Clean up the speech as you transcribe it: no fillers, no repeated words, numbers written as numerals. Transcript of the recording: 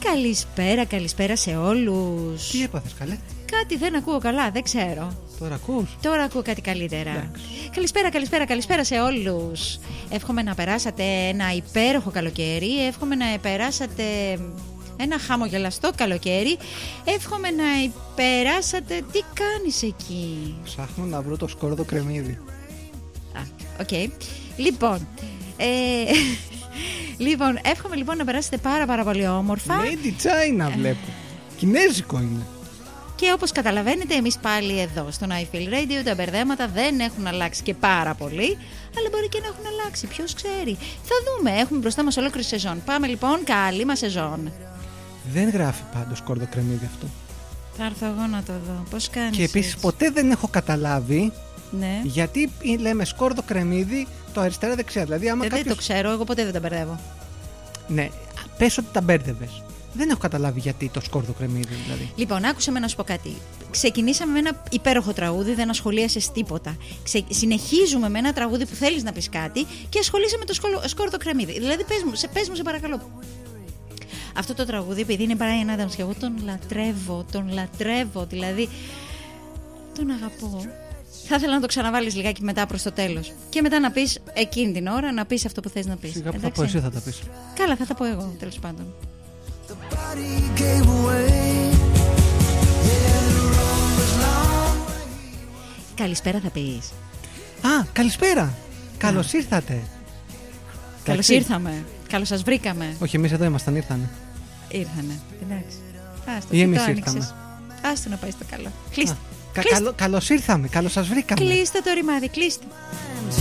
Καλησπέρα σε όλους. Τι έπαθες, καλέ? Κάτι δεν ακούω καλά, δεν ξέρω. Τώρα ακούς? Τώρα ακούω κάτι καλύτερα. Καλησπέρα σε όλους. Εύχομαι να περάσατε ένα υπέροχο καλοκαίρι. Εύχομαι να περάσατε ένα χαμογελαστό καλοκαίρι. Εύχομαι να περάσατε... Τι κάνεις εκεί? Ψάχνω να βρω το σκόρδο κρεμμύδι. Οκ. Λοιπόν, εύχομαι λοιπόν να περάσετε πάρα πολύ όμορφα. Made in China βλέπω. Κινέζικο είναι. Και όπως καταλαβαίνετε, εμείς πάλι εδώ στον I Feel Radio τα μπερδέματα δεν έχουν αλλάξει και πάρα πολύ, αλλά μπορεί και να έχουν αλλάξει, ποιος ξέρει. Θα δούμε, έχουμε μπροστά μας ολόκληρη σεζόν. Πάμε λοιπόν, καλή μας σεζόν. Δεν γράφει πάντως σκόρδο κρεμμύδι αυτό. Θα έρθω εγώ να το δω. Πώς κάνεις? Και επίσης έτσι? ποτέ δεν έχω καταλάβει, ναι, γιατί λέμε σκόρδο κρεμμύδι το αριστερά-δεξιά. Δηλαδή, άμα δεν το ξέρω, εγώ ποτέ δεν τα μπερδεύω. Ναι, πες ότι τα μπέρδευες. Δεν έχω καταλάβει γιατί το σκόρδο κρεμμύδι, δηλαδή. Λοιπόν, άκουσε με να σου πω κάτι. Ξεκινήσαμε με ένα υπέροχο τραγούδι, δεν ασχολίασες τίποτα. Συνεχίζουμε με ένα τραγούδι που θέλεις να πεις κάτι και ασχολείσαι με το σκόρδο κρεμμύδι. Δηλαδή, πες μου, σε παρακαλώ. Αυτό το τραγούδι, επειδή είναι Brian Adams και εγώ τον λατρεύω, δηλαδή τον αγαπώ. Θα ήθελα να το ξαναβάλεις λιγάκι μετά προς το τέλος. Και μετά να πεις εκείνη την ώρα, να πεις αυτό που θες να πεις. Σιγά που θα πω, εσύ θα τα πεις. Καλά, θα τα πω εγώ, τέλος πάντων. Καλησπέρα θα πεις. Καλησπέρα. Καλώς ήρθατε. Καλώς ήρθαμε. Καλώς σας βρήκαμε. Όχι, εμείς εδώ ήμασταν, ήρθανε. Εντάξει. Ή εμείς ήρθαμε. Άστο να πάει στο καλό. Κλείστε. Καλώς ήρθαμε, καλώς σας βρήκαμε. Κλείστε το ρημάδι, κλείστε.